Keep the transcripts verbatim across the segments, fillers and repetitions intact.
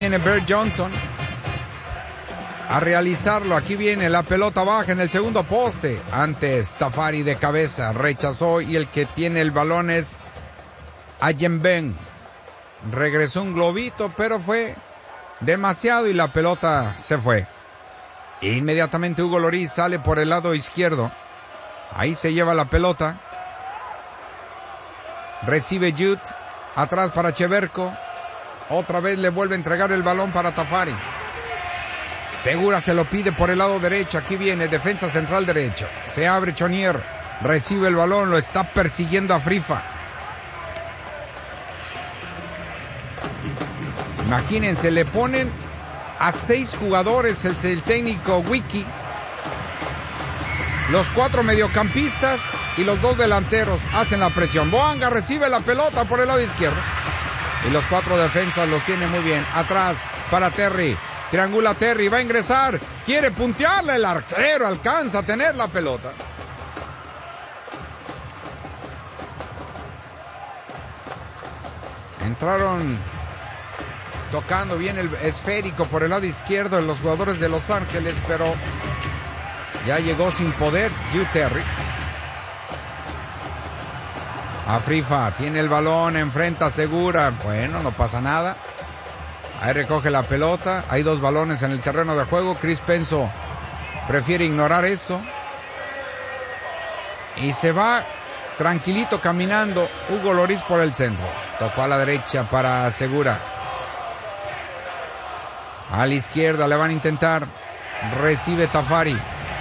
Viene Bert Johnson a realizarlo. Aquí viene la pelota baja en el segundo poste. Antes Tafari de cabeza rechazó y el que tiene el balón es Ayenben. Regresó un globito, pero fue demasiado y la pelota se fue. Inmediatamente Hugo Lloris sale por el lado izquierdo. Ahí se lleva la pelota. Recibe Jude. Atrás para Cheverko. Otra vez le vuelve a entregar el balón para Tafari. Segura se lo pide por el lado derecho. Aquí viene defensa central derecho. Se abre Chonier. Recibe el balón. Lo está persiguiendo a Frifa. Imagínense, le ponen a seis jugadores el, el técnico Wiki. Los cuatro mediocampistas y los dos delanteros hacen la presión. Boanga recibe la pelota por el lado izquierdo. Y los cuatro defensas los tiene muy bien. Atrás para Terry. Triangula Terry. Va a ingresar. Quiere puntearle. El arquero alcanza a tener la pelota. Entraron tocando bien el esférico por el lado izquierdo de los jugadores de Los Ángeles, pero ya llegó sin poder Jude Terry. Afrifa tiene el balón, enfrenta Segura. Bueno, no pasa nada. Ahí recoge la pelota. Hay dos balones en el terreno de juego. Chris Penso prefiere ignorar eso. Y se va tranquilito caminando Hugo Lloris por el centro. Tocó a la derecha para Segura. A la izquierda le van a intentar. Recibe Tafari.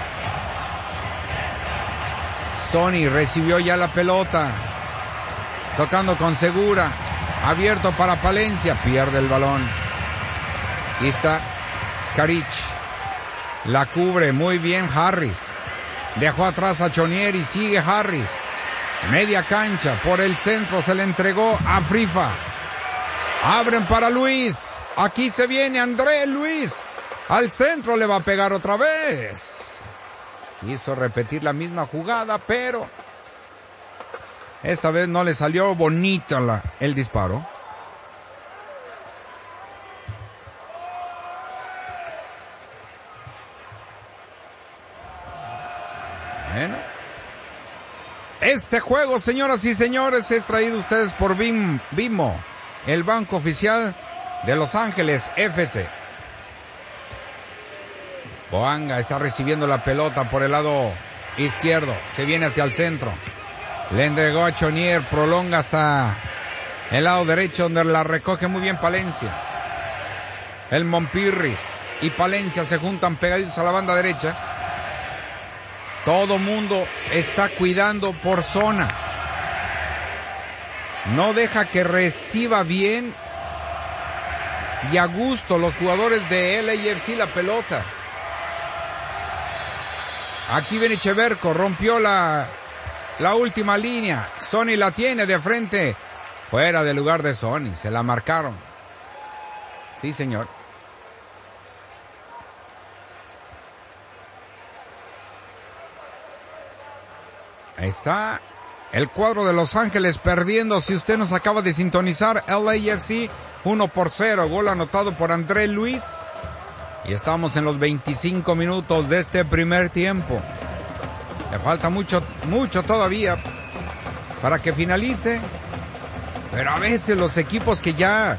Sonny recibió ya la pelota. Tocando con Segura. Abierto para Palencia. Pierde el balón. Aquí está Karic. La cubre muy bien Harris. Dejó atrás a Chonier y sigue Harris. Media cancha. Por el centro se le entregó a Frifa. Abren para Luis. Aquí se viene André Luis. Al centro le va a pegar otra vez. Quiso repetir la misma jugada, pero esta vez no le salió bonito la, el disparo. Bueno. Este juego, señoras y señores, es traído a ustedes por Bim, Bimo, el banco oficial de Los Ángeles F C. Boanga está recibiendo la pelota por el lado izquierdo. Se viene hacia el centro. Le entregó a Chonier. Prolonga hasta el lado derecho donde la recoge muy bien Palencia. El Montpirris y Palencia se juntan pegaditos a la banda derecha. Todo mundo está cuidando por zonas. No deja que reciba bien y a gusto los jugadores de L A F C la pelota. Aquí viene Cheverko, rompió la, la última línea. Sonny la tiene de frente. Fuera del lugar de Sonny, se la marcaron. Sí, señor. Ahí está el cuadro de Los Ángeles perdiendo. Si usted nos acaba de sintonizar, L A F C uno por cero. Gol anotado por André Luis. Y estamos en los veinticinco minutos de este primer tiempo. Le falta mucho, mucho todavía para que finalice. Pero a veces los equipos que ya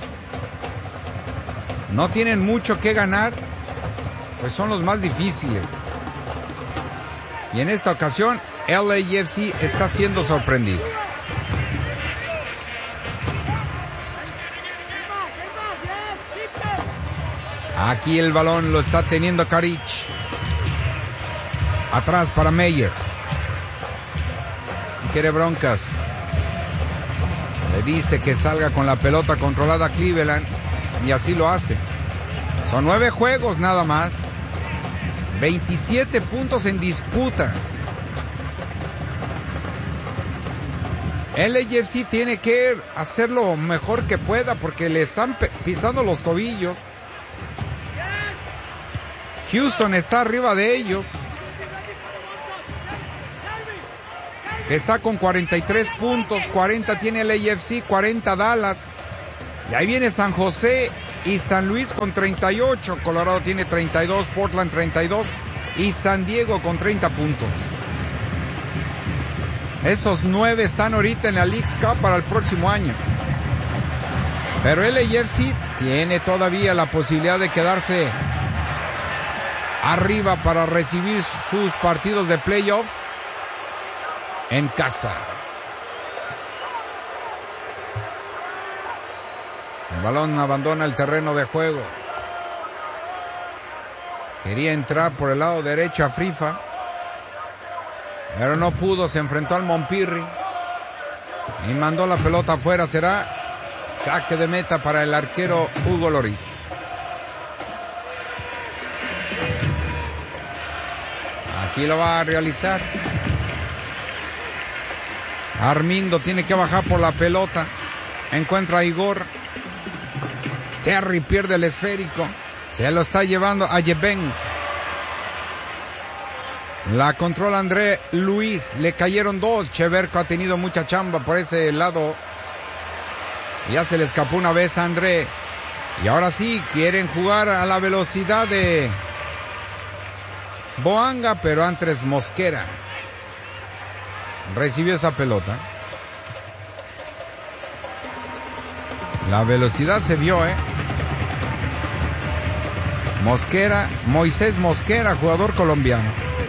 no tienen mucho que ganar, pues son los más difíciles. Y en esta ocasión, L A F C está siendo sorprendido. Aquí el balón lo está teniendo Karic. Atrás para Meyer. Quiere broncas. Le dice que salga con la pelota controlada a Cleveland. Y así lo hace. Son nueve juegos nada más. veintisiete puntos en disputa. L A F C tiene que hacer lo mejor que pueda porque le están pisando los tobillos. Houston está arriba de ellos. Que está con cuarenta y tres puntos. cuarenta tiene el L A F C, cuarenta Dallas. Y ahí viene San José y San Luis con treinta y ocho. Colorado tiene treinta y dos, Portland treinta y dos y San Diego con treinta puntos. Esos nueve están ahorita en la Leagues Cup para el próximo año. Pero L A F C tiene todavía la posibilidad de quedarse arriba para recibir sus partidos de playoff en casa. El balón abandona el terreno de juego. Quería entrar por el lado derecho a Frifa, pero no pudo, se enfrentó al Montpirri y mandó la pelota afuera. Será saque de meta para el arquero Hugo Lloris. Aquí lo va a realizar. Armindo tiene que bajar por la pelota. Encuentra a Igor. Terry pierde el esférico. Se lo está llevando a Yeben. La controla André Luis. Le cayeron dos. Cheverco ha tenido mucha chamba por ese lado. Ya se le escapó una vez a André. Y ahora sí, quieren jugar a la velocidad de Boanga, pero antes Mosquera recibió esa pelota. La velocidad se vio, ¿eh? Mosquera, Moisés Mosquera, jugador colombiano.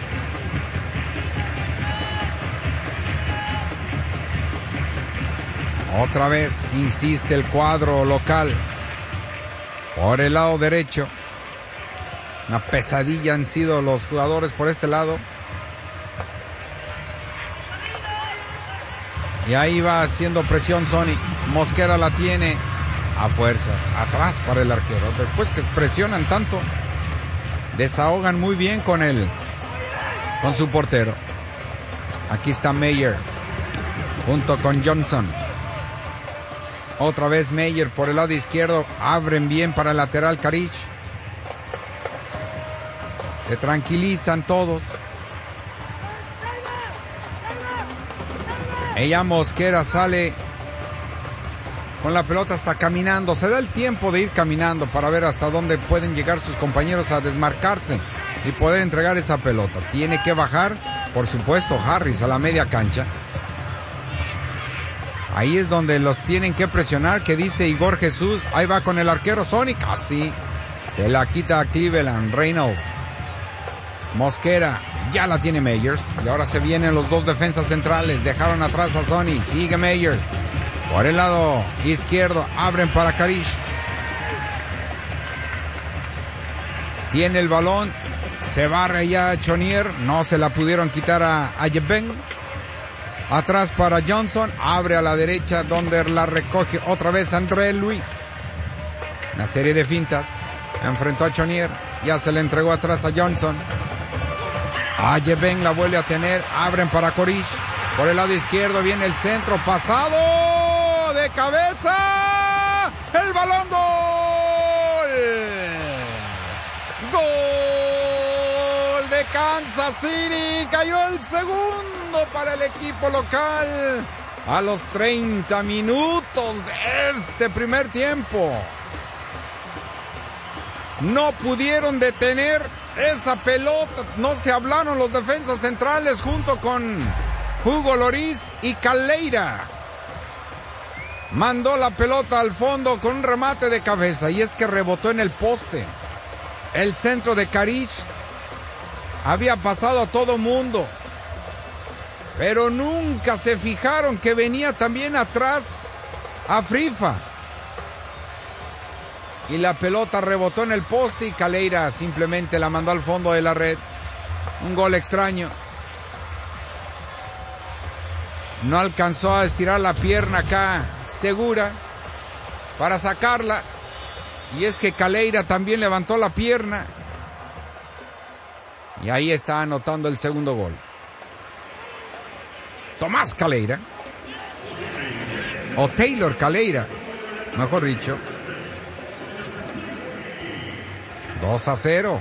Otra vez insiste el cuadro local. Por el lado derecho. Una pesadilla han sido los jugadores por este lado. Y ahí va haciendo presión Sony. Mosquera la tiene a fuerza. Atrás para el arquero. Después que presionan tanto, desahogan muy bien con él, con su portero. Aquí está Meyer junto con Johnson. Otra vez Meyer por el lado izquierdo. Abren bien para el lateral Karich. Se tranquilizan todos. Ella Mosquera sale con la pelota, hasta caminando. Se da el tiempo de ir caminando para ver hasta dónde pueden llegar sus compañeros a desmarcarse y poder entregar esa pelota. Tiene que bajar, por supuesto, Harris a la media cancha. Ahí es donde los tienen que presionar, que dice Igor Jesús. Ahí va con el arquero Sonic. Así se la quita a Cleveland. Reynolds. Mosquera. Ya la tiene Meyers. Y ahora se vienen los dos defensas centrales. Dejaron atrás a Sony. Sigue Meyers. Por el lado izquierdo. Abren para Karich. Tiene el balón. Se barre ya Chonier. No se la pudieron quitar a, a Yeben. Atrás para Johnson. Abre a la derecha donde la recoge otra vez André Luis. Una serie de fintas. Enfrentó a Chonier. Ya se le entregó atrás a Johnson. A Yeben la vuelve a tener. Abren para Karich. Por el lado izquierdo viene el centro. Pasado de cabeza. El balón. Gol. Gol de Kansas City. Cayó el segundo para el equipo local a los treinta minutos de este primer tiempo. No pudieron detener esa pelota. No se hablaron los defensas centrales junto con Hugo Lloris y Calleira. Mandó la pelota al fondo con un remate de cabeza y es que rebotó en el poste. El centro de Karich había pasado a todo mundo, pero nunca se fijaron que venía también atrás a Frifa. Y la pelota rebotó en el poste y Calleira simplemente la mandó al fondo de la red. Un gol extraño. No alcanzó a estirar la pierna acá Segura para sacarla. Y es que Calleira también levantó la pierna. Y ahí está anotando el segundo gol. Tomás Calleira. O Taylor Calleira, mejor dicho. dos a cero.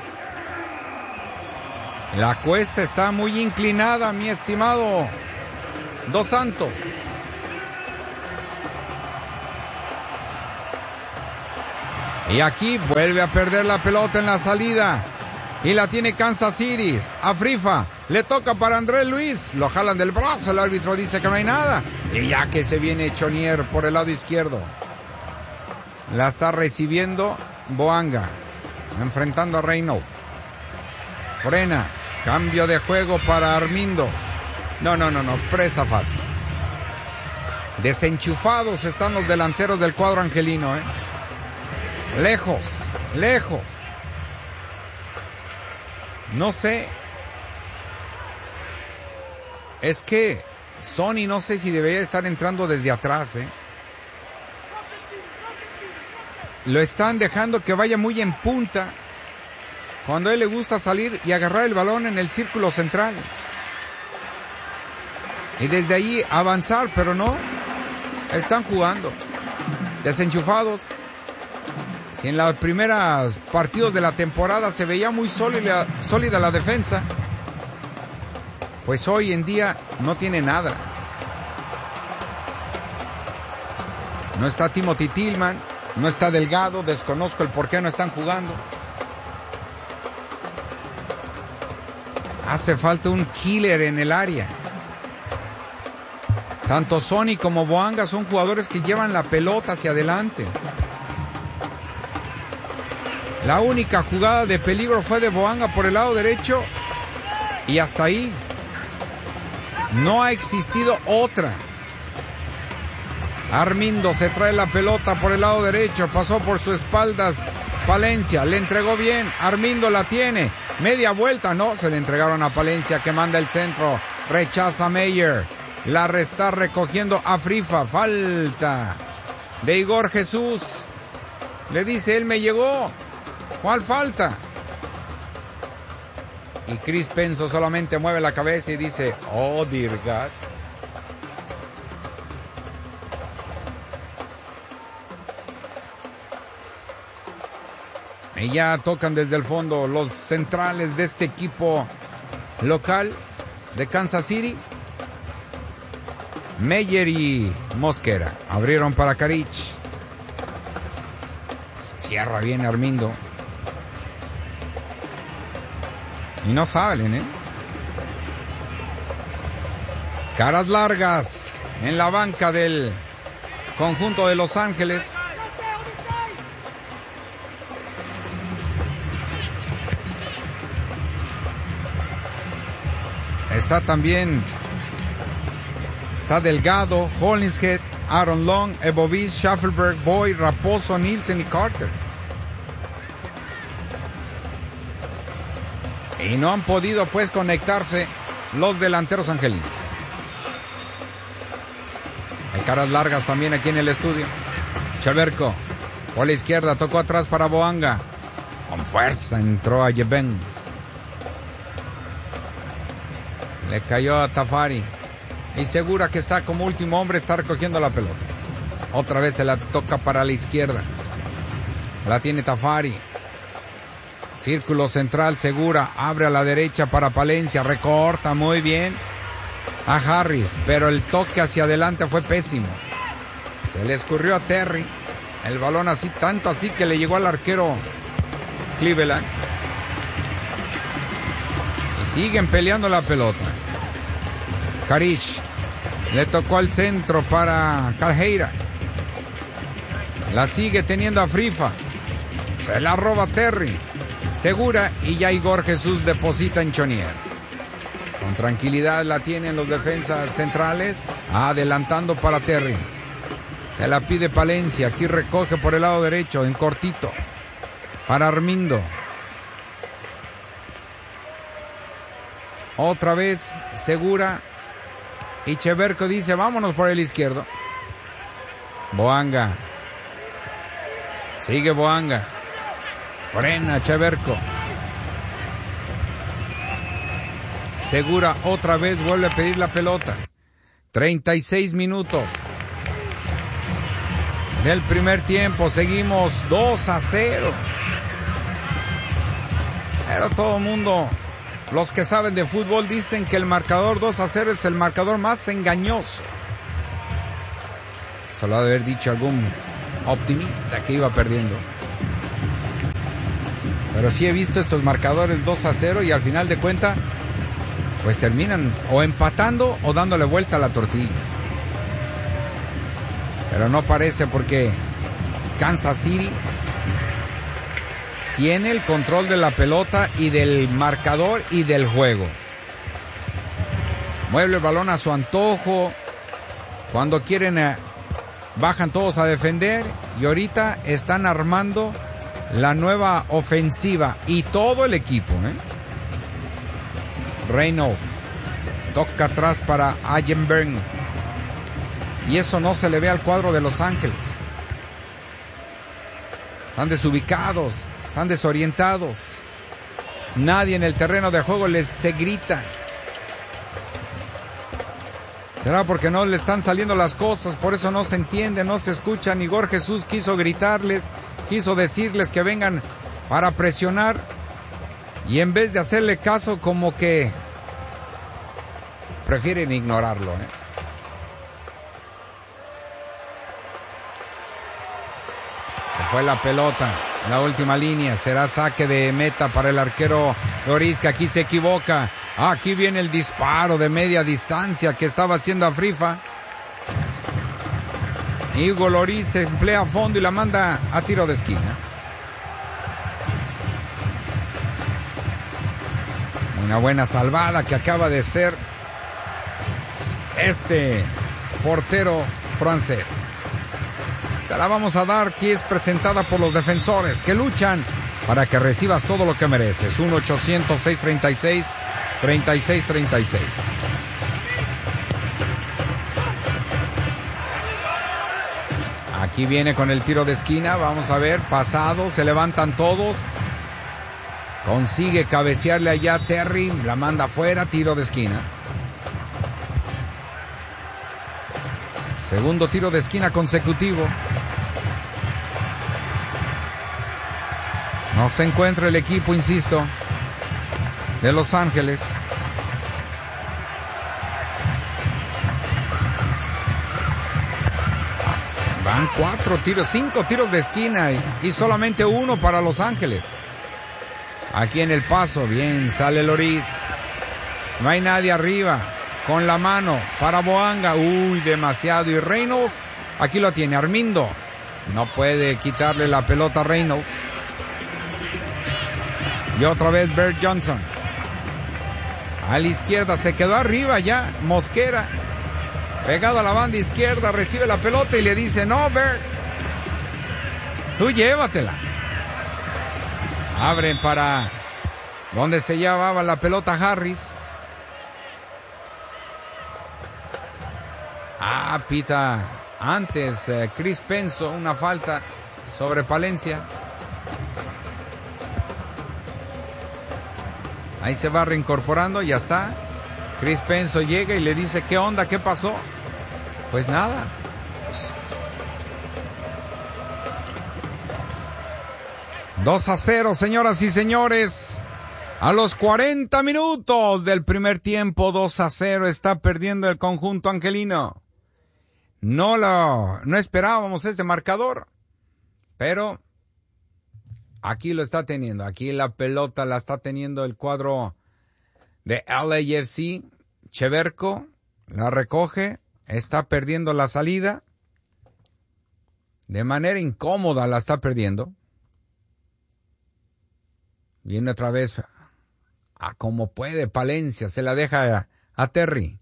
La cuesta está muy inclinada, mi estimado Dos Santos. Y aquí vuelve a perder la pelota en la salida. Y la tiene Kansas City. Afrifa. Le toca para Andrés Luis. Lo jalan del brazo. El árbitro dice que no hay nada. Y ya que se viene Chonier por el lado izquierdo. La está recibiendo Boanga. Enfrentando a Reynolds. Frena. Cambio de juego para Armindo. No, no, no, no. Presa fácil. Desenchufados están los delanteros del cuadro angelino, ¿eh? Lejos, lejos. No sé. Es que Sonny no sé si debería estar entrando desde atrás, ¿eh? Lo están dejando que vaya muy en punta. Cuando a él le gusta salir y agarrar el balón en el círculo central. Y desde ahí avanzar, pero no. Están jugando. Desenchufados. Si en los primeros partidos de la temporada se veía muy sólida, sólida la defensa, pues hoy en día no tiene nada. No está Timothy Tillman, no está Delgado, desconozco el por qué no están jugando. Hace falta un killer en el área. Tanto Sonny como Boanga son jugadores que llevan la pelota hacia adelante. La única jugada de peligro fue de Boanga por el lado derecho y hasta ahí. No ha existido otra. Armindo se trae la pelota por el lado derecho, pasó por sus espaldas Palencia, le entregó bien, Armindo la tiene, media vuelta, no, se le entregaron a Palencia que manda el centro, rechaza Meyer, la está recogiendo Afrifa, falta de Igor Jesús, le dice él me llegó. ¿Cuál falta? Y Chris Penso solamente mueve la cabeza y dice, oh dear God. Y ya tocan desde el fondo los centrales de este equipo local de Kansas City. Meyer y Mosquera abrieron para Karich. Cierra bien Armindo. Y no salen, ¿eh? Caras largas en la banca del conjunto de Los Ángeles. Está también, está Delgado, Hollingshead, Aaron Long, Ebovis, Schaffelberg, Boy, Raposo, Nielsen y Carter. Y no han podido pues conectarse los delanteros angelinos. Hay caras largas también aquí en el estudio. Cheverko por la izquierda, tocó atrás para Boanga. Con fuerza entró a Yeben. Le cayó a Tafari. Y Segura, que está como último hombre, está recogiendo la pelota. Otra vez se la toca para la izquierda. La tiene Tafari. Círculo central, Segura, abre a la derecha para Palencia, recorta muy bien a Harris, pero el toque hacia adelante fue pésimo. Se le escurrió a Terry, el balón así, tanto así que le llegó al arquero Cleveland. Y siguen peleando la pelota. Karich, le tocó al centro para Calheira. La sigue teniendo a Frifa, se la roba Terry. Segura y ya Igor Jesús deposita en Chonier. Con tranquilidad la tienen los defensas centrales. Adelantando para Terry. Se la pide Palencia. Aquí recoge por el lado derecho en cortito. Para Armindo. Otra vez Segura. Y Cheverko dice vámonos por el izquierdo. Boanga. Sigue Boanga. Frena Cheverko. Segura otra vez vuelve a pedir la pelota. treinta y seis minutos del primer tiempo. Seguimos dos a cero. Pero todo el mundo, los que saben de fútbol, dicen que el marcador dos a cero es el marcador más engañoso. Eso lo ha de haber dicho algún optimista que iba perdiendo. Pero sí he visto estos marcadores dos a cero y al final de cuentas, pues terminan o empatando o dándole vuelta a la tortilla. Pero no parece, porque Kansas City tiene el control de la pelota y del marcador y del juego. Mueve el balón a su antojo. Cuando quieren, eh, bajan todos a defender. Y ahorita están armando la nueva ofensiva. Y todo el equipo, ¿eh? Reynolds toca atrás para Ayenberg. Y eso no se le ve al cuadro de Los Ángeles. Están desubicados, están desorientados. Nadie en el terreno de juego les se grita. ¿Será porque no le están saliendo las cosas? Por eso no se entiende, no se escucha. Igor Jesús quiso gritarles, quiso decirles que vengan para presionar. Y en vez de hacerle caso, como que prefieren ignorarlo, ¿eh? Se fue la pelota, la última línea, será saque de meta para el arquero Lloris, que aquí se equivoca. Ah, aquí viene el disparo de media distancia que estaba haciendo Afrifa. Hugo Lloris se emplea a fondo y la manda a tiro de esquina. Una buena salvada que acaba de ser este portero francés. Se la vamos a dar, que es presentada por los defensores que luchan para que recibas todo lo que mereces. uno ochocientos seis treinta y seis treinta y seis treinta y seis. Aquí viene con el tiro de esquina. Vamos a ver, pasado, se levantan todos. Consigue cabecearle allá a Terry, la manda afuera, tiro de esquina. Segundo tiro de esquina consecutivo. No se encuentra el equipo, insisto, de Los Ángeles. Van cuatro tiros, cinco tiros de esquina y, y solamente uno para Los Ángeles. Aquí en el paso, bien, sale Lloris. No hay nadie arriba. Con la mano para Boanga. Uy, demasiado. Y Reynolds, aquí lo tiene Armindo. No puede quitarle la pelota a Reynolds. Y otra vez Bert Johnson. A la izquierda, se quedó arriba ya Mosquera. Pegado a la banda izquierda, recibe la pelota y le dice: no, Bert, tú llévatela. Abren para donde se llevaba la pelota Harris. Ah, pita antes eh, Chris Penso, una falta sobre Palencia. Ahí se va reincorporando, ya está. Chris Penso llega y le dice: ¿qué onda? ¿Qué pasó? Pues nada. dos a cero, señoras y señores. A los cuarenta minutos del primer tiempo, dos a cero, está perdiendo el conjunto angelino. No lo, no esperábamos este marcador, pero aquí lo está teniendo. Aquí la pelota la está teniendo el cuadro de L A F C. Cheverko la recoge, está perdiendo la salida. De manera incómoda la está perdiendo. Viene otra vez a como puede Palencia, se la deja a, a Terry.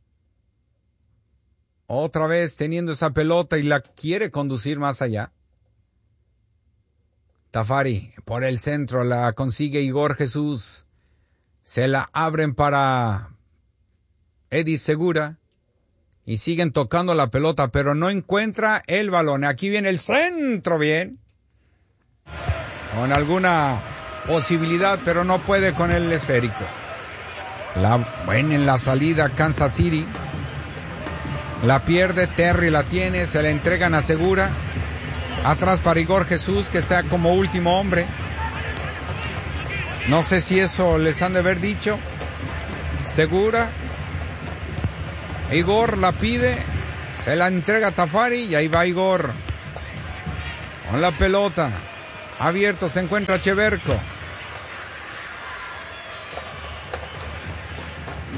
Otra vez teniendo esa pelota y la quiere conducir más allá. Tafari por el centro la consigue Igor Jesús. Se la abren para Eddie Segura. Y siguen tocando la pelota, pero no encuentra el balón. Aquí viene el centro, bien. Con alguna posibilidad, pero no puede con el esférico. La buena en la salida Kansas City. La pierde, Terry la tiene, se la entregan a Segura. Atrás para Igor Jesús, que está como último hombre. No sé si eso les han de haber dicho. Segura. Igor la pide, se la entrega a Tafari y ahí va Igor. Con la pelota. Abierto se encuentra Cheverko.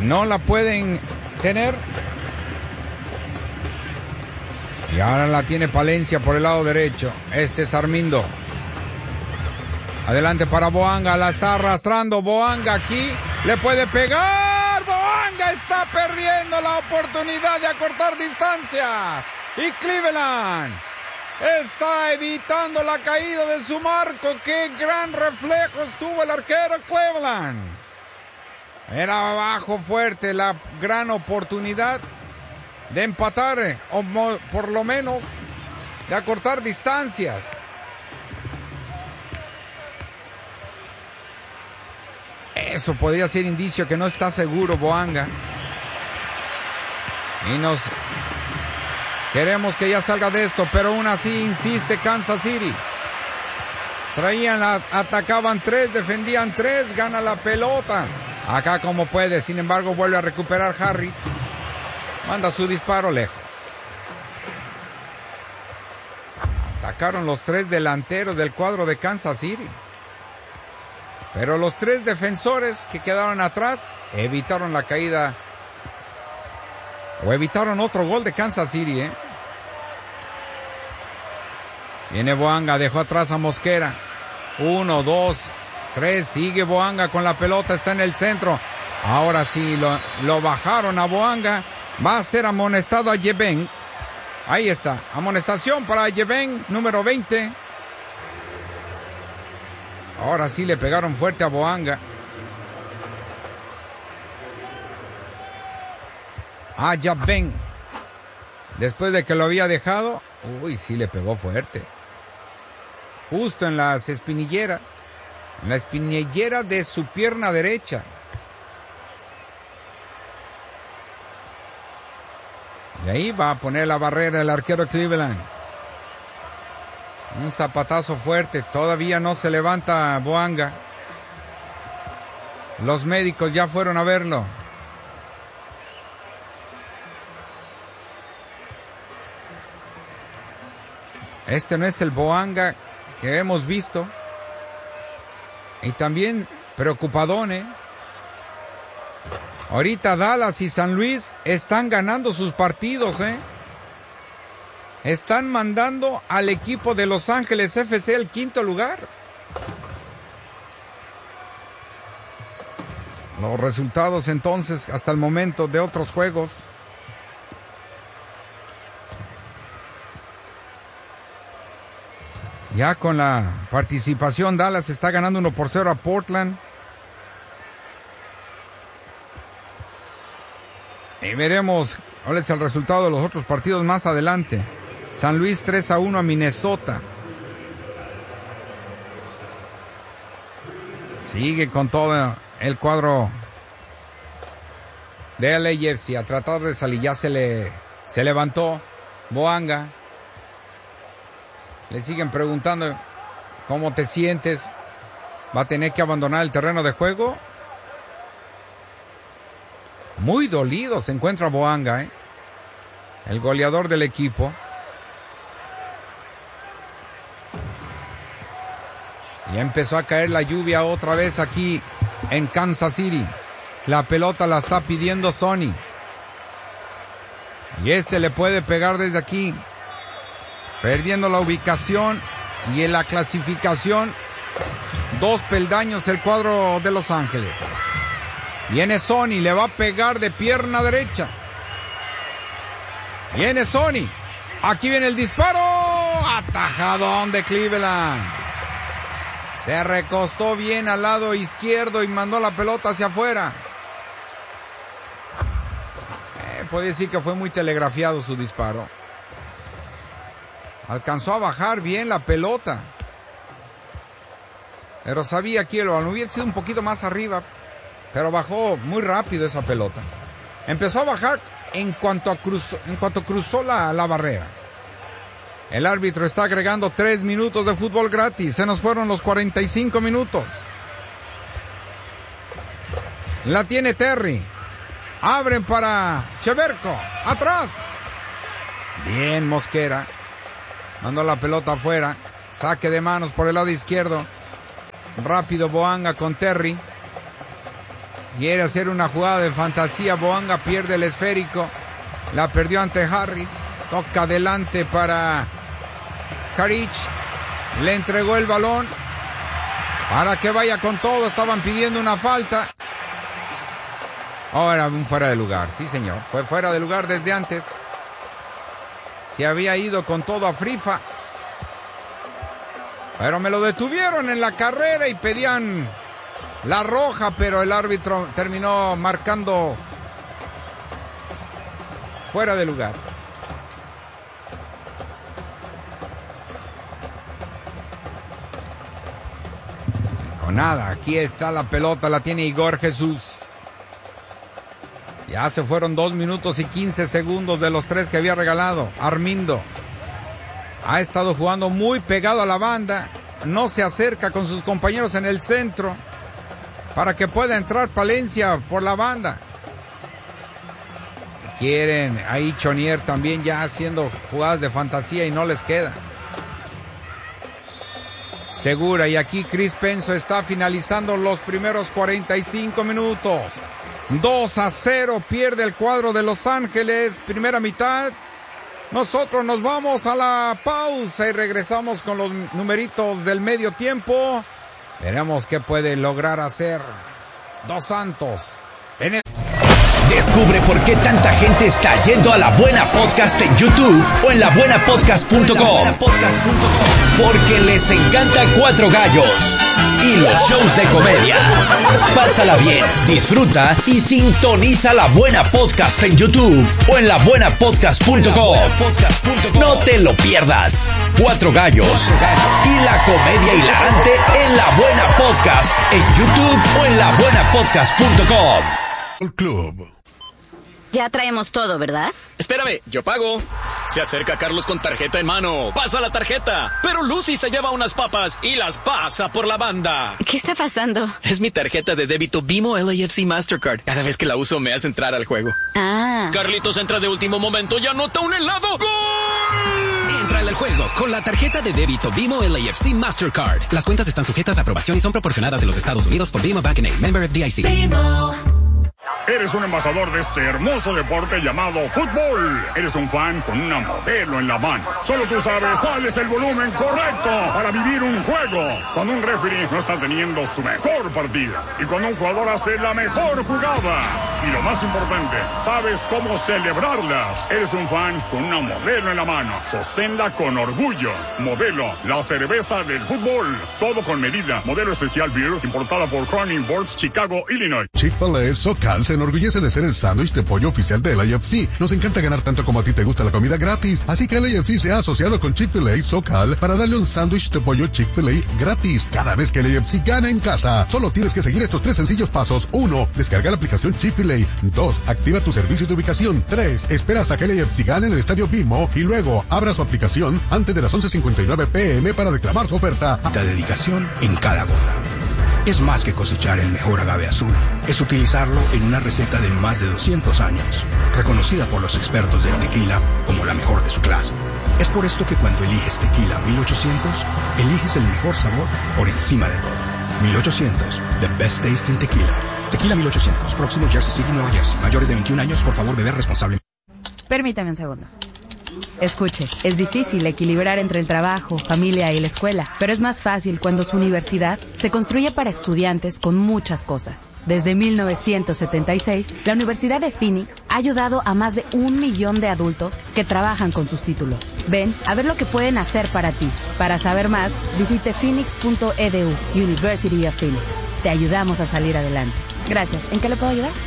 No la pueden tener. Y ahora la tiene Palencia por el lado derecho. Este es Armindo. Adelante para Boanga. La está arrastrando Boanga aquí. Le puede pegar. Boanga está perdiendo la oportunidad de acortar distancia. Y Cleveland está evitando la caída de su marco. ¡Qué gran reflejo estuvo el arquero Cleveland! Era abajo fuerte la gran oportunidad de empatar, o por lo menos de acortar distancias. Eso podría ser indicio que no está seguro Boanga. Y nos queremos que ya salga de esto, pero aún así insiste Kansas City. Traían, la, atacaban tres, defendían tres, gana la pelota. Acá como puede, sin embargo vuelve a recuperar Harris. Manda su disparo lejos. Atacaron los tres delanteros del cuadro de Kansas City. Pero los tres defensores que quedaron atrás evitaron la caída. O evitaron otro gol de Kansas City, ¿eh? Viene Boanga, dejó atrás a Mosquera. Uno, dos, tres, sigue Boanga con la pelota, está en el centro. Ahora sí, lo, lo bajaron a Boanga. Va a ser amonestado a Yeben. Ahí está, amonestación para Yeben, número veinte. Ahora sí le pegaron fuerte a Boanga. A Yeben. Después de que lo había dejado, uy, sí le pegó fuerte. Justo en las espinilleras. En la espinillera de su pierna derecha. Y ahí va a poner la barrera el arquero Cleveland. Un zapatazo fuerte. Todavía no se levanta Boanga. Los médicos ya fueron a verlo. Este no es el Boanga que hemos visto. Y también preocupadón, ¿eh? Ahorita Dallas y San Luis están ganando sus partidos, ¿eh? Están mandando al equipo de Los Ángeles F C al quinto lugar. Los resultados entonces hasta el momento de otros juegos. Ya con la participación Dallas está ganando uno por cero a Portland. Y veremos cuál es el resultado de los otros partidos más adelante. San Luis tres a uno a Minnesota. Sigue con todo el cuadro de L A F C a tratar de salir. Ya se le se levantó Boanga. Le siguen preguntando cómo te sientes. ¿Va a tener que abandonar el terreno de juego? Muy dolido se encuentra Boanga, ¿eh? El goleador del equipo. Y empezó a caer la lluvia otra vez aquí en Kansas City. La pelota la está pidiendo Sony. Y este le puede pegar desde aquí. Perdiendo la ubicación y en la clasificación. Dos peldaños el cuadro de Los Ángeles. Viene Sony, le va a pegar de pierna derecha. Viene Sony. Aquí viene el disparo. Atajadón de Cleveland. Se recostó bien al lado izquierdo y mandó la pelota hacia afuera. Eh, puede decir que fue muy telegrafiado su disparo. Alcanzó a bajar bien la pelota. Pero sabía que lo hubiera sido un poquito más arriba. Pero bajó muy rápido esa pelota. Empezó a bajar en cuanto, a cruzó, en cuanto cruzó la, la barrera. El árbitro está agregando tres minutos de fútbol gratis. Se nos fueron los cuarenta y cinco minutos. La tiene Terry. Abren para Cheverko. Atrás. Bien Mosquera. Mandó la pelota afuera. Saque de manos por el lado izquierdo. Rápido Boanga con Terry. quiere hacer una jugada de fantasía. Boanga pierde el esférico. La perdió ante Harris. Toca adelante para Karic. Le entregó el balón para que vaya con todo. Estaban pidiendo una falta. Ahora un fuera de lugar. Sí, señor. Fue fuera de lugar desde antes. Se había ido con todo a Frifa. Pero me lo detuvieron en la carrera y pedían la roja, pero el árbitro terminó marcando fuera de lugar. Con nada, aquí está la pelota, la tiene Igor Jesús. Ya se fueron dos minutos y quince segundos de los tres que había regalado. Armindo ha estado jugando muy pegado a la banda. No se acerca con sus compañeros en el centro para que pueda entrar Palencia por la banda. Quieren ahí Chonier también ya haciendo jugadas de fantasía y no les queda. Segura, y aquí Chris Penso está finalizando los primeros cuarenta y cinco minutos. dos a cero pierde el cuadro de Los Ángeles, primera mitad. Nosotros nos vamos a la pausa y regresamos con los numeritos del medio tiempo. Veremos qué puede lograr hacer Dos Santos. En el... Descubre por qué tanta gente está yendo a La Buena Podcast en YouTube o en la buena podcast punto com. Porque les encanta Cuatro Gallos y los shows de comedia. Pásala bien, disfruta y sintoniza La Buena Podcast en YouTube o en la buena podcast punto com. No te lo pierdas. Cuatro Gallos y la comedia hilarante en La Buena Podcast en YouTube o en la buena podcast punto com. El club. Ya traemos todo, ¿verdad? Espérame, yo pago. Se acerca Carlos con tarjeta en mano. Pasa la tarjeta. Pero Lucy se lleva unas papas y las pasa por la banda. ¿Qué está pasando? Es mi tarjeta de débito Bimo L A F C Mastercard. Cada vez que la uso me hace entrar al juego. Ah. Carlitos entra de último momento y anota un helado. ¡Gol! Entra al juego con la tarjeta de débito Bimo L A F C Mastercard. Las cuentas están sujetas a aprobación y son proporcionadas en los Estados Unidos por Bimo Bank and A, member F D I C. Bimo. Eres un embajador de este hermoso deporte llamado fútbol. Eres un fan con una modelo en la mano. Solo tú sabes cuál es el volumen correcto para vivir un juego. Cuando un referee no está teniendo su mejor partida. Y cuando un jugador hace la mejor jugada. Y lo más importante, sabes cómo celebrarlas. Eres un fan con una modelo en la mano. Sosténla con orgullo. Modelo, la cerveza del fútbol. Todo con medida. Modelo especial beer, importada por Crown Imports, Chicago, Illinois. Chick-fil-A SoCal se enorgullece de ser el sándwich de pollo oficial de L A F C. Nos encanta ganar tanto como a ti te gusta la comida gratis. Así que L A F C se ha asociado con Chick-fil-A SoCal para darle un sándwich de pollo Chick-fil-A gratis cada vez que L A F C gana en casa. Solo tienes que seguir estos tres sencillos pasos. uno. Descarga la aplicación Chick-fil-A. dos. Activa tu servicio de ubicación. tres. Espera hasta que L A F C gane en el estadio Bimo y luego abra su aplicación antes de las once cincuenta y nueve pm para reclamar su oferta. La dedicación en cada gota. Es más que cosechar el mejor agave azul. Es utilizarlo en una receta de más de doscientos años, reconocida por los expertos del tequila como la mejor de su clase. Es por esto que cuando eliges Tequila mil ochocientos, eliges el mejor sabor por encima de todo. mil ochocientos, the best tasting tequila. Tequila mil ochocientos, próximo Jersey City, Nueva Jersey. Mayores de veintiún años, por favor, beber responsablemente. Permítame un segundo. Escuche, es difícil equilibrar entre el trabajo, familia y la escuela, pero es más fácil cuando su universidad se construye para estudiantes con muchas cosas. Desde mil novecientos setenta y seis, la Universidad de Phoenix ha ayudado a más de un millón de adultos que trabajan con sus títulos. Ven a ver lo que pueden hacer para ti. Para saber más, visite phoenix punto e d u, University of Phoenix. Te ayudamos a salir adelante. Gracias. ¿En qué le puedo ayudar?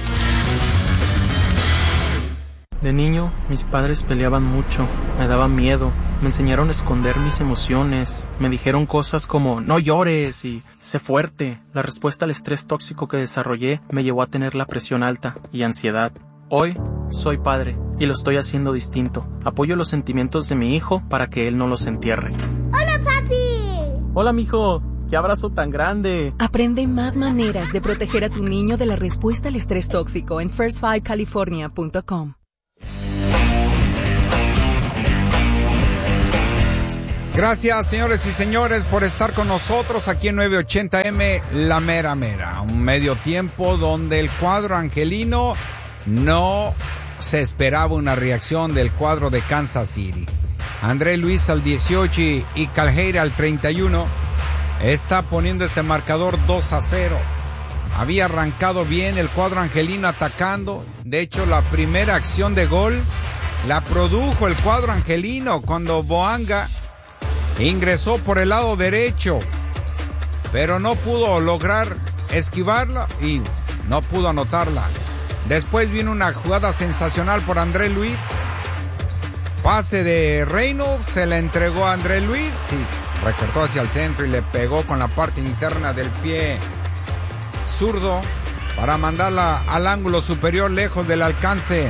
De niño, mis padres peleaban mucho, me daba miedo, me enseñaron a esconder mis emociones, me dijeron cosas como no llores y sé fuerte. La respuesta al estrés tóxico que desarrollé me llevó a tener la presión alta y ansiedad. Hoy soy padre y lo estoy haciendo distinto. Apoyo los sentimientos de mi hijo para que él no los entierre. ¡Hola, papi! Hola, mijo. ¡Qué abrazo tan grande! Aprende más maneras de proteger a tu niño de la respuesta al estrés tóxico en first five california punto com. Gracias, señores y señores, por estar con nosotros aquí en nueve ochenta eme, La Mera Mera. Un medio tiempo donde el cuadro angelino no se esperaba una reacción del cuadro de Kansas City. André Luiz al dieciocho y Calheira al treinta y uno está poniendo este marcador dos a cero. Había arrancado bien el cuadro angelino atacando. De hecho, la primera acción de gol la produjo el cuadro angelino cuando Boanga ingresó por el lado derecho, pero no pudo lograr esquivarla y no pudo anotarla. Después vino una jugada sensacional por André Luiz. Pase de Reynolds, se la entregó a André Luiz y recortó hacia el centro y le pegó con la parte interna del pie zurdo para mandarla al ángulo superior, lejos del alcance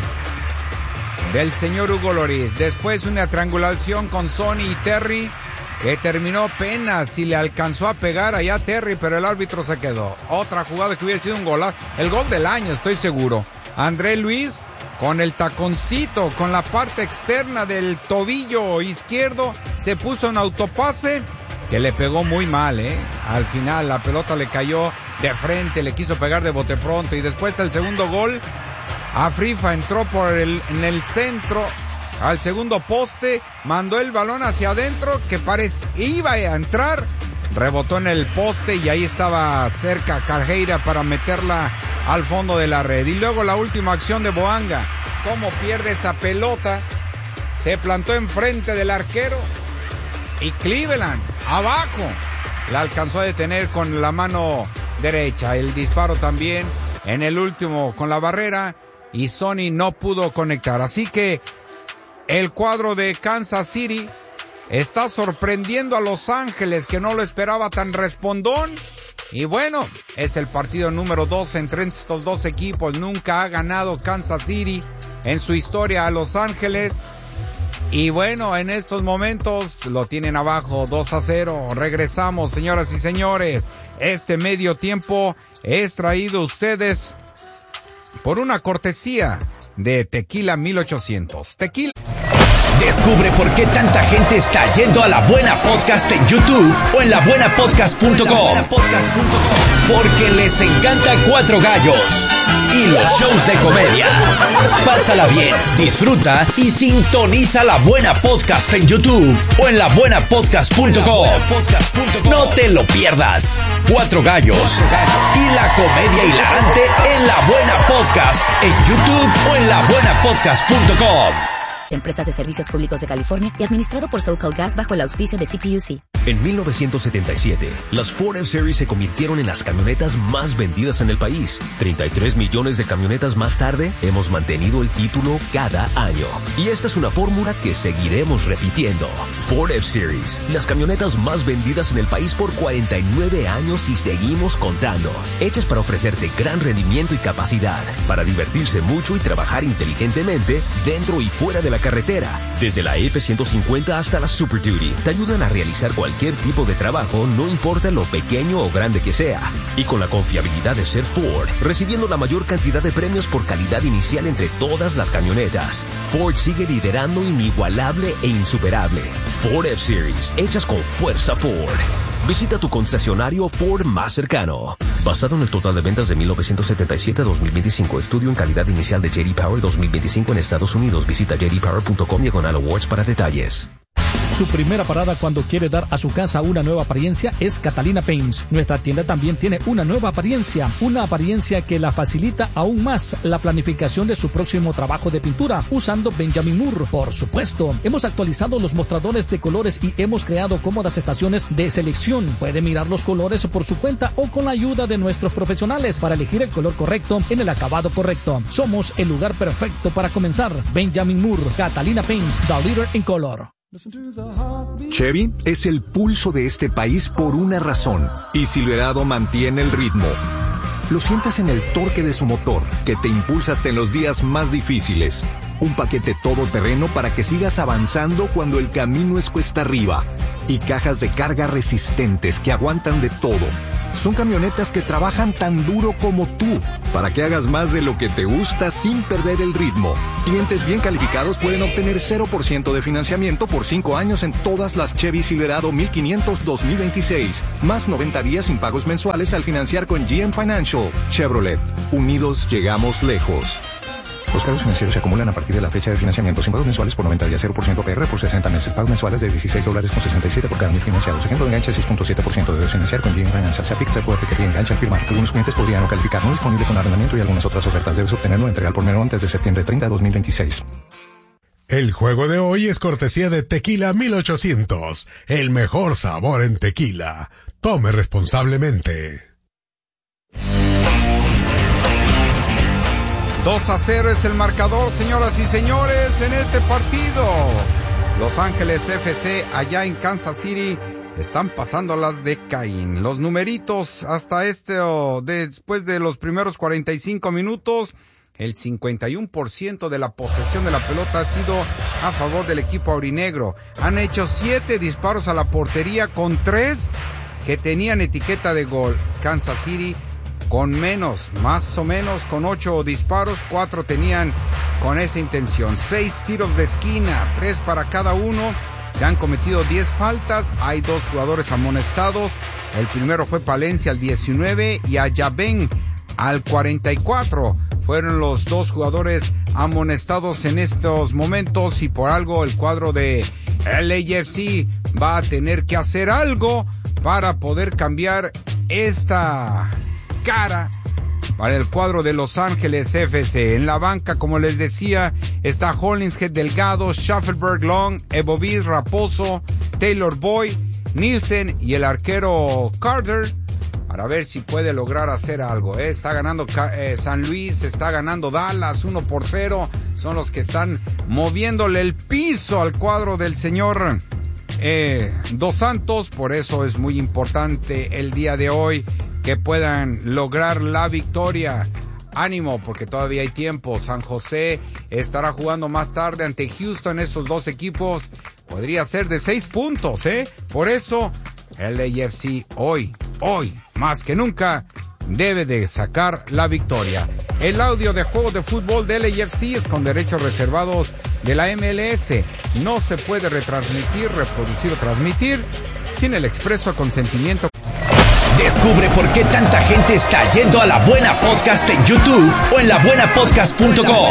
del señor Hugo Lloris. Después una triangulación con Sonny y Terry, que terminó apenas y le alcanzó a pegar allá a Terry, pero el árbitro se quedó. Otra jugada que hubiera sido un golazo, el gol del año, estoy seguro. André Luiz con el taconcito, con la parte externa del tobillo izquierdo, se puso en autopase, que le pegó muy mal, ¿eh? Al final la pelota le cayó de frente, le quiso pegar de bote pronto, y después el segundo gol, Afrifa entró por el, en el centro, al segundo poste, mandó el balón hacia adentro, que parece iba a entrar, rebotó en el poste y ahí estaba cerca Calheira para meterla al fondo de la red. Y luego la última acción de Boanga, cómo pierde esa pelota, se plantó enfrente del arquero y Cleveland abajo la alcanzó a detener con la mano derecha. El disparo también en el último con la barrera y Sonny no pudo conectar. Así que el cuadro de Kansas City está sorprendiendo a Los Ángeles, que no lo esperaba tan respondón. Y bueno, es el partido número dos entre estos dos equipos. Nunca ha ganado Kansas City en su historia a Los Ángeles. Y bueno, en estos momentos lo tienen abajo dos a cero. Regresamos, señoras y señores. Este medio tiempo es traído a ustedes por una cortesía de Tequila mil ochocientos. Tequila. Descubre por qué tanta gente está yendo a La Buena Podcast en YouTube o en la buena podcast punto com. Porque les encanta Cuatro Gallos y los shows de comedia. Pásala bien, disfruta y sintoniza La Buena Podcast en YouTube o en la buena podcast punto com. No te lo pierdas. Cuatro Gallos y la comedia hilarante en La Buena Podcast en YouTube o en la buena podcast punto com. Empresas de Servicios Públicos de California y administrado por SoCalGas bajo el auspicio de C P U C. En mil novecientos setenta y siete, las Ford F-Series se convirtieron en las camionetas más vendidas en el país. treinta y tres millones de camionetas más tarde, hemos mantenido el título cada año. Y esta es una fórmula que seguiremos repitiendo. Ford F-Series, las camionetas más vendidas en el país por cuarenta y nueve años y seguimos contando. Hechas para ofrecerte gran rendimiento y capacidad, para divertirse mucho y trabajar inteligentemente dentro y fuera de la carretera. Desde la F ciento cincuenta hasta la Super Duty, te ayudan a realizar cualquier tipo de trabajo, no importa lo pequeño o grande que sea. Y con la confiabilidad de ser Ford, recibiendo la mayor cantidad de premios por calidad inicial entre todas las camionetas. Ford sigue liderando inigualable e insuperable. Ford F-Series, hechas con fuerza Ford. Visita tu concesionario Ford más cercano. Basado en el total de ventas de mil novecientos setenta y siete a dos mil veinticinco, estudio en calidad inicial de J D Power dos mil veinticinco en Estados Unidos. Visita j d power punto com diagonal awards para detalles. Su primera parada cuando quiere dar a su casa una nueva apariencia es Catalina Paints. Nuestra tienda también tiene una nueva apariencia, una apariencia que la facilita aún más la planificación de su próximo trabajo de pintura usando Benjamin Moore. Por supuesto, hemos actualizado los mostradores de colores y hemos creado cómodas estaciones de selección. Puede mirar los colores por su cuenta o con la ayuda de nuestros profesionales para elegir el color correcto en el acabado correcto. Somos el lugar perfecto para comenzar. Benjamin Moore, Catalina Paints, the leader in color. Chevy es el pulso de este país por una razón, y Silverado mantiene el ritmo. Lo sientes en el torque de su motor, que te impulsa hasta en los días más difíciles. Un paquete todoterreno para que sigas avanzando cuando el camino es cuesta arriba. Y cajas de carga resistentes que aguantan de todo. Son camionetas que trabajan tan duro como tú. para que hagas más de lo que te gusta sin perder el ritmo. Clientes bien calificados pueden obtener cero por ciento de financiamiento por cinco años en todas las Chevy Silverado mil quinientos dos mil veintiséis, más noventa días sin pagos mensuales al financiar con G M Financial. Chevrolet, unidos llegamos lejos. Los cargos financieros se acumulan a partir de la fecha de financiamiento sin pagos mensuales por noventa días, cero por ciento P R por sesenta meses, pagos mensuales de dieciséis dólares con sesenta y siete por cada mil financiados. Ejemplo de enganche seis punto siete por ciento de financiar con G M Financial. Se aplica el poder que enganche al firmar. Algunos clientes podrían no calificar, no disponible con arrendamiento y algunas otras ofertas. Debes obtenerlo entrega al por menor antes de septiembre treinta de dos mil veintiséis. El juego de hoy es cortesía de Tequila mil ochocientos, el mejor sabor en tequila. Tome responsablemente. dos a cero es el marcador, señoras y señores, en este partido. Los Ángeles F C allá en Kansas City están pasando las de Caín. Los numeritos hasta este, oh, después de los primeros cuarenta y cinco minutos, el cincuenta y uno por ciento de la posesión de la pelota ha sido a favor del equipo aurinegro. Han hecho siete disparos a la portería con tres que tenían etiqueta de gol. Kansas City con menos, más o menos, con ocho disparos, cuatro tenían con esa intención. Seis tiros de esquina, tres para cada uno. Se han cometido diez faltas, hay dos jugadores amonestados. El primero fue Palencia al diecinueve y Ayabén al cuarenta y cuatro. Fueron los dos jugadores amonestados en estos momentos y por algo el cuadro de L A F C va a tener que hacer algo para poder cambiar esta cara para el cuadro de Los Ángeles F C. En la banca, como les decía, está Hollingshead, Delgado, Schaffelberg, Long, Eboviz, Raposo, Taylor Boyd, Nielsen y el arquero Carter, para ver si puede lograr hacer algo. ¿eh? Está ganando eh, San Luis, está ganando Dallas uno por cero. Son los que están moviéndole el piso al cuadro del señor eh, Dos Santos. Por eso es muy importante el día de hoy que puedan lograr la victoria. Ánimo, porque todavía hay tiempo. San José estará jugando más tarde ante Houston. Esos dos equipos podría ser de seis puntos, ¿eh? Por eso, el L A F C hoy, hoy, más que nunca, debe de sacar la victoria. El audio de juego de fútbol de L A F C es con derechos reservados de la M L S. No se puede retransmitir, reproducir o transmitir sin el expreso consentimiento. Descubre por qué tanta gente está yendo a La Buena Podcast en YouTube o en la buena podcast punto com.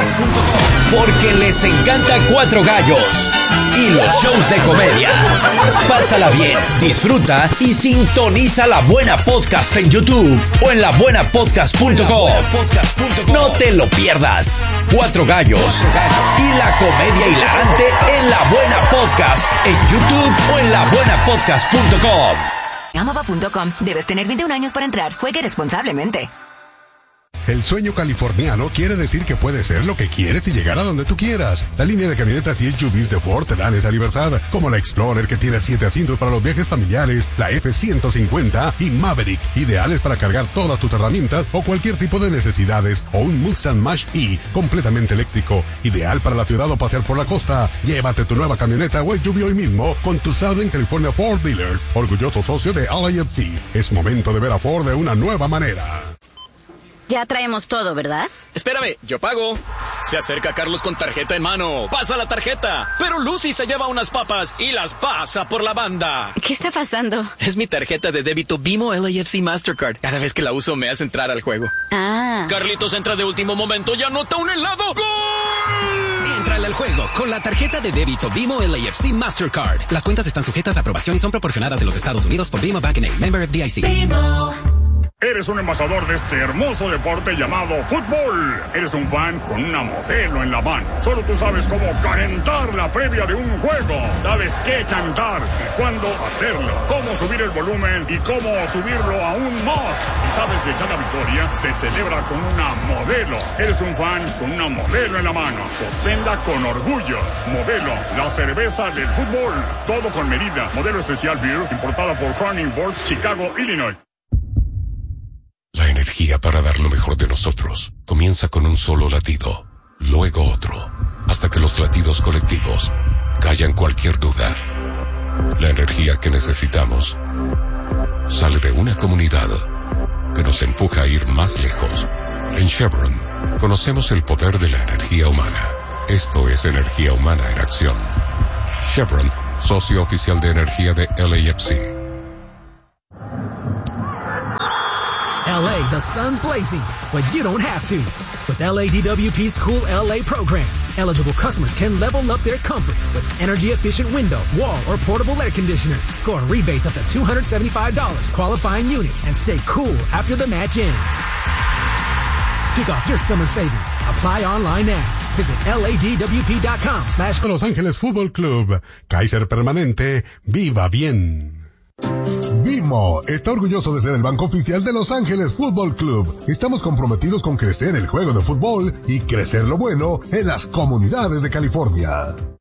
Porque les encanta Cuatro Gallos y los shows de comedia. Pásala bien, disfruta y sintoniza La Buena Podcast en YouTube o en la buena podcast punto com. No te lo pierdas. Cuatro Gallos y la comedia hilarante en La Buena Podcast en YouTube o en la buena podcast punto com. Amova punto com. Debes tener veintiún años para entrar. Juegue responsablemente. El sueño californiano quiere decir que puedes ser lo que quieres y llegar a donde tú quieras. La línea de camionetas y S U Vs de Ford te dan esa libertad, como la Explorer que tiene siete asientos para los viajes familiares, la F ciento cincuenta y Maverick, ideales para cargar todas tus herramientas o cualquier tipo de necesidades, o un Mustang Mach-E, completamente eléctrico, ideal para la ciudad o pasear por la costa. Llévate tu nueva camioneta o S U V hoy mismo con tu Southern California Ford Dealer, orgulloso socio de L A F C. Es momento de ver a Ford de una nueva manera. Ya traemos todo, ¿verdad? Espérame, yo pago. Se acerca Carlos con tarjeta en mano. Pasa la tarjeta. Pero Lucy se lleva unas papas y las pasa por la banda. ¿Qué está pasando? Es mi tarjeta de débito Bimo L A F C Mastercard. Cada vez que la uso me hace entrar al juego. Ah. Carlitos entra de último momento y anota un helado. ¡Gol! Entrale al juego con la tarjeta de débito Bimo L A F C Mastercard. Las cuentas están sujetas a aprobación y son proporcionadas en los Estados Unidos por Bimo Bank and A, member F D I C. Bimo. Eres un embajador de este hermoso deporte llamado fútbol. Eres un fan con una modelo en la mano. Solo tú sabes cómo calentar la previa de un juego. Sabes qué cantar y cuándo hacerlo. Cómo subir el volumen y cómo subirlo aún más. Y sabes que cada victoria se celebra con una modelo. Eres un fan con una modelo en la mano. Sosténla con orgullo. Modelo, la cerveza del fútbol. Todo con medida. Modelo especial beer, importada por Crown Imports, Chicago, Illinois. La energía para dar lo mejor de nosotros comienza con un solo latido, luego otro, hasta que los latidos colectivos callan cualquier duda. La energía que necesitamos sale de una comunidad que nos empuja a ir más lejos, En Chevron, conocemos el poder de la energía humana. Esto es energía humana en acción. Chevron, socio oficial de energía de L A F C. L A, the sun's blazing, but you don't have to. With L A D W P's Cool L A program, eligible customers can level up their comfort with energy-efficient window, wall, or portable air conditioner. Score rebates up to two hundred seventy-five dollars, qualifying units, and stay cool after the match ends. Kick off your summer savings. Apply online now. Visit L A D W P dot com slash Los Ángeles Fútbol Club. Kaiser Permanente. Viva bien. Bimo está orgulloso de ser el banco oficial de Los Ángeles Fútbol Club. Estamos comprometidos con crecer el juego de fútbol y crecer lo bueno en las comunidades de California.